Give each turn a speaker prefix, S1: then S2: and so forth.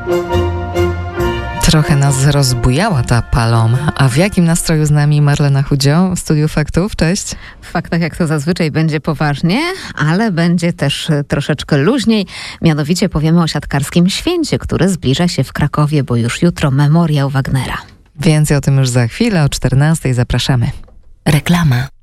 S1: Trochę nas rozbujała ta Paloma. A w jakim nastroju z nami Marlena Chudzio w Studiu Faktów? Cześć.
S2: W faktach jak to zazwyczaj będzie poważnie, ale będzie też troszeczkę luźniej. Mianowicie powiemy o siatkarskim święcie, które zbliża się w Krakowie, bo już jutro memoriał Wagnera.
S1: Więcej o tym już za chwilę, o 14:00 zapraszamy.
S3: Reklama.